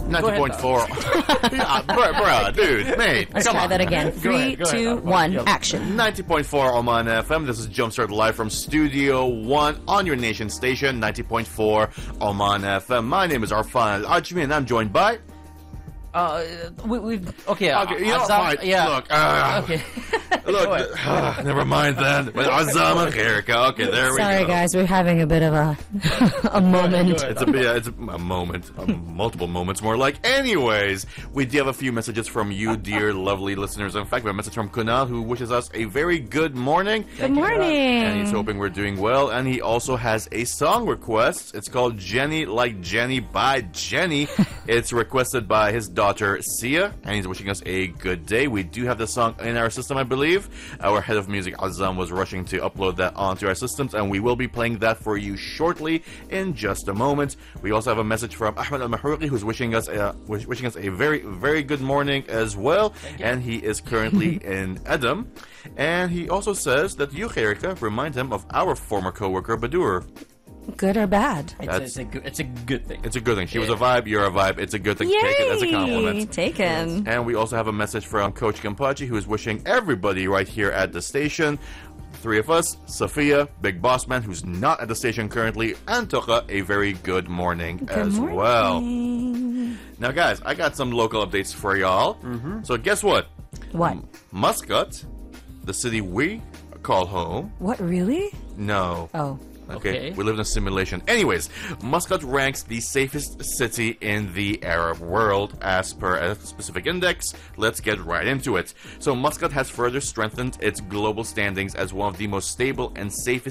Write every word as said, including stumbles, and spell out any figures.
ninety point four. Yeah, bruh, bruh, dude, mate. Let's come try on. that again. Go Three, ahead, go ahead. two, one, action. ninety point four Oman F M. This is Jumpstart live from Studio One on your nation station, ninety point four Oman F M. My name is Arfan Al Ajmi, and I'm joined by. Uh, we, we've okay. Uh, Okay, you know, Azam- fine. Yeah. Look, uh, Okay. look. Go ahead. uh, never mind then. With Azam and Khairika. Okay, there we Sorry, go. guys, we're having a bit of a a moment. It's a bit, yeah, it's a, a moment, a multiple moments more like. Anyways, we do have a few messages from you, dear, lovely listeners. In fact, we have a message from Kunal who wishes us a very good morning. Good morning. And he's hoping we're doing well. And he also has a song request. It's called Jenny Like Jenny by Jenny. It's requested by his daughter, Sia. And he's wishing us a good day. We do have the song in our system, I believe. Our head of music, Azam, was rushing to upload that onto our systems. And we will be playing that for you shortly in just a moment. We also have a message from Ahmed Al-Mahrouqi who's wishing us, a, wishing us a very, very good morning as well. And he is currently in Edam. And he also says that you, Khairika, remind him of our former co-worker, Badur. Good or bad? It's, That's- it's a good. It's a good thing. It's a good thing. She was a vibe, you're a vibe. It's a good thing. Yay! Take it as a compliment. Taken. And we also have a message from Coach Kampachi, who is wishing everybody right here at the station, three of us, Sophia, Big Boss Man, who's not at the station currently, and Toka, a very good morning Good as morning. well. Now, guys, I got some local updates for y'all. Mm-hmm. So, guess what? What? Muscat, the city we call home. What, really? No. Oh. Okay. Okay. We live in a simulation. Anyways, Muscat ranks the safest city in the Arab world as per a specific index. Let's get right into it. So Muscat has further strengthened its global standings as one of the most stable and safest